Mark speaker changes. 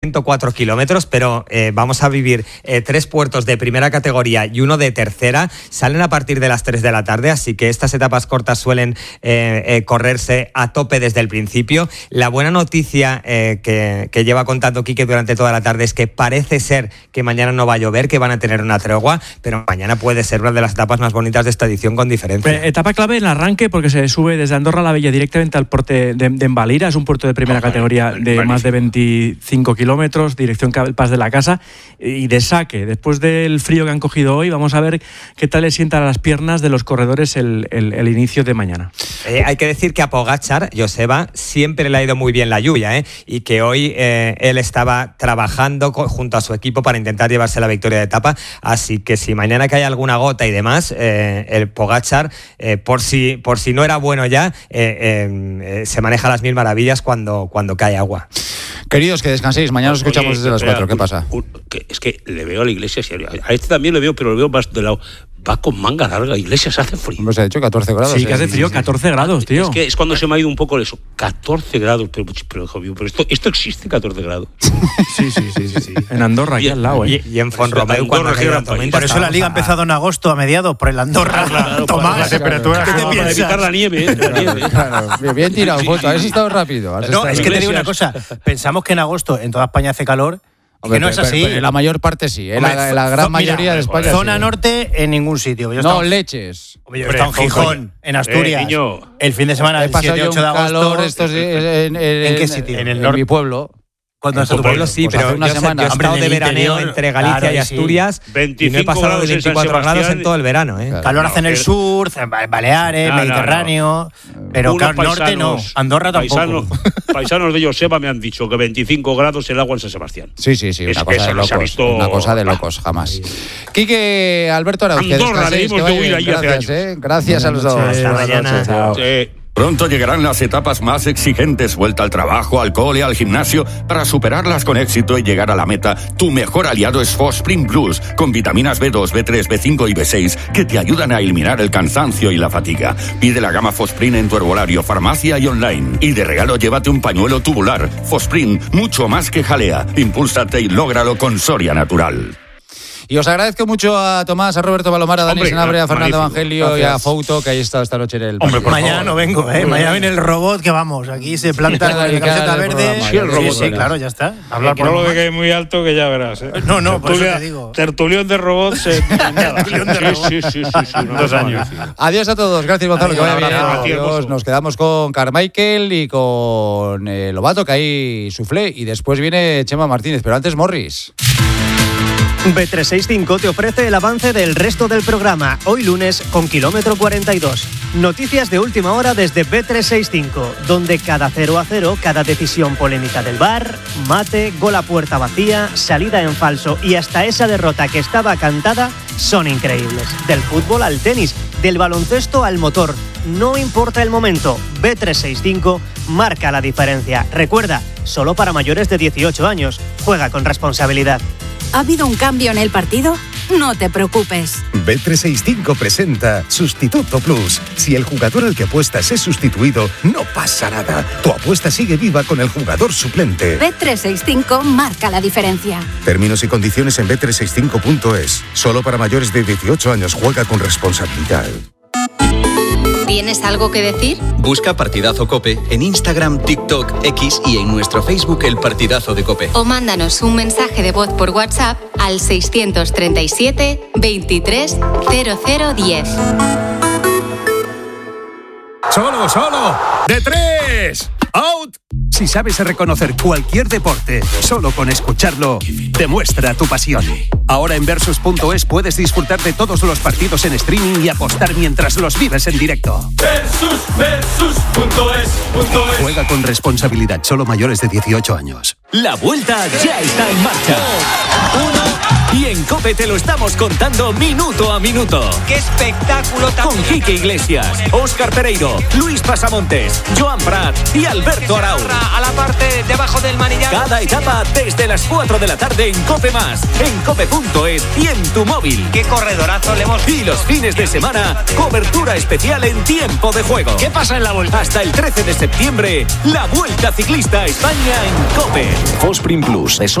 Speaker 1: 104 kilómetros, pero vamos a vivir 3 puertos de primera categoría y uno de tercera. Salen a partir de las 3 de la tarde, así que estas etapas cortas suelen correrse a tope desde el principio. La buena noticia que lleva contando Quique durante toda la tarde es que parece ser que mañana no va a llover, que van a tener una tregua, pero mañana puede ser una de las etapas más bonitas de esta edición con diferencia.
Speaker 2: Etapa clave en el arranque, porque se sube desde Andorra la Vella directamente al puerto de Envalira. Es un puerto de primera categoría de más de 25 kilómetros, dirección Pas de la Casa, y de saque. Después del frío que han cogido hoy, vamos a ver qué tal le sientan a las piernas de los corredores el inicio de mañana.
Speaker 1: Hay que decir que a Pogačar, Joseba, siempre le ha ido muy bien la lluvia, y que hoy él estaba trabajando junto a su equipo para intentar llevarse la victoria de etapa, así que si mañana cae alguna gota y demás, el Pogačar, por si no era bueno ya, se maneja a las mil maravillas cuando cae agua.
Speaker 3: Queridos, que descanséis. Mañana os escuchamos desde las 4. ¿Qué pasa?
Speaker 4: Es que le veo a la Iglesia. A este también le veo, pero lo veo más de lado. Va con manga larga. Iglesias, hace frío.
Speaker 3: Hombre, se ha dicho 14 grados.
Speaker 2: Sí, que hace frío, 14 grados, tío.
Speaker 4: Es que es cuando se me ha ido un poco eso. 14 grados. Pero esto existe, 14 grados.
Speaker 2: Sí. En Andorra, aquí al lado,
Speaker 1: Y en Fonromeu, cuando
Speaker 5: por eso la liga ha empezado en agosto, a mediados, por el Andorra.
Speaker 4: Claro,
Speaker 5: Tomás,
Speaker 4: la temperatura.
Speaker 5: ¿qué te piensas?
Speaker 4: Para evitar la nieve.
Speaker 3: Claro, bien tirado, Foto. Habéis estado rápido.
Speaker 5: No, es que te digo una cosa. Pensamos que en agosto en toda España hace calor.
Speaker 3: Hombre,
Speaker 5: que no es así.
Speaker 3: Pero la mayor parte sí, la gran mayoría de España.
Speaker 5: Zona
Speaker 3: sí.
Speaker 5: Norte en ningún sitio.
Speaker 3: Leches.
Speaker 5: Yo he estado en Gijón, en Asturias. El fin de semana del 7 y 8 de agosto.
Speaker 3: ¿En
Speaker 5: qué sitio?
Speaker 3: En mi pueblo.
Speaker 1: Cuando en tu pueblo sí,
Speaker 3: pues
Speaker 1: pero
Speaker 3: una semana.
Speaker 1: Yo he estado de veraneo entre Galicia y Asturias, y no he pasado de 24 grados en todo el verano.
Speaker 3: Claro.
Speaker 5: Calor hace en el sur, Baleares, Mediterráneo, pero claro, norte no, Andorra tampoco.
Speaker 4: Paisanos de Joseba me han dicho que 25 grados el agua en San Sebastián.
Speaker 3: Sí, una cosa de locos, jamás. Quique, Alberto Arauz,
Speaker 4: Andorra, debimos de huir allí hace años.
Speaker 3: Gracias a los dos.
Speaker 1: Hasta mañana.
Speaker 3: Chao.
Speaker 6: Pronto llegarán las etapas más exigentes, vuelta al trabajo, al cole, al gimnasio. Para superarlas con éxito y llegar a la meta, tu mejor aliado es Fosprin Plus, con vitaminas B2, B3, B5 y B6 que te ayudan a eliminar el cansancio y la fatiga. Pide la gama Fosprin en tu herbolario, farmacia y online. Y de regalo llévate un pañuelo tubular. Fosprin, mucho más que jalea. Impúlsate y lógralo con Soria Natural.
Speaker 3: Y os agradezco mucho a Tomás, a Roberto Balomara, a Dani Senabre, a Fernando Evangelio y a Fouto, que ahí está esta noche en el...
Speaker 5: Mañana no vengo, mañana viene el robot, que vamos, aquí se planta con la camiseta verde.
Speaker 4: Sí, el robot,
Speaker 5: sí, claro, ya está.
Speaker 7: Hablar por lo de que es muy alto, que ya verás.
Speaker 5: No, por eso te digo.
Speaker 7: Tertulión de robots. Sí, 2 años.
Speaker 3: Adiós a todos, gracias Gonzalo, que vaya bien.
Speaker 4: Adiós.
Speaker 3: Nos quedamos con Carmichael y con Lobato, que hay suflé, y después viene Chema Martínez, pero antes Morris.
Speaker 8: Bet365 te ofrece el avance del resto del programa, hoy lunes con kilómetro 42. Noticias de última hora desde Bet365, donde cada 0-0, cada decisión polémica del VAR, mate, gol a puerta vacía, salida en falso y hasta esa derrota que estaba cantada son increíbles. Del fútbol al tenis, del baloncesto al motor, no importa el momento, Bet365 marca la diferencia. Recuerda, solo para mayores de 18 años, juega con responsabilidad.
Speaker 9: ¿Ha habido un cambio en el partido? No te preocupes.
Speaker 10: Bet365 presenta Sustituto Plus. Si el jugador al que apuestas es sustituido, no pasa nada. Tu apuesta sigue viva con el jugador suplente.
Speaker 9: Bet365 marca la diferencia.
Speaker 10: Términos y condiciones en bet365.es. Solo para mayores de 18 años. Juega con responsabilidad.
Speaker 9: ¿Tienes algo que decir?
Speaker 11: Busca Partidazo COPE en Instagram, TikTok, X y en nuestro Facebook El Partidazo de COPE.
Speaker 9: O mándanos un mensaje de voz por WhatsApp al 637 23 0010.
Speaker 12: ¡Solo! ¡De 3! ¡Out! Si sabes reconocer cualquier deporte, solo con escucharlo, demuestra tu pasión. Ahora en Versus.es puedes disfrutar de todos los partidos en streaming y apostar mientras los vives en directo. Versus.es. Juega con responsabilidad, solo mayores de 18 años.
Speaker 13: La vuelta ya está en marcha. 1 Y en COPE te lo estamos contando minuto a minuto.
Speaker 14: ¡Qué espectáculo tan
Speaker 13: Con Quique Iglesias, Óscar Pereiro, Luis Pasamontes, Joan Prat y Alberto Arau.
Speaker 14: A la parte debajo del manillar.
Speaker 13: Cada etapa desde las 4 de la tarde en COPE+, en cope.es y en tu móvil.
Speaker 14: ¡Qué corredorazo le hemos...
Speaker 13: Y los fines de semana, cobertura especial en tiempo de juego.
Speaker 14: ¿Qué pasa en la Vuelta?
Speaker 13: Hasta el 13 de septiembre, la Vuelta Ciclista a España en COPE.
Speaker 12: Fosprin Plus.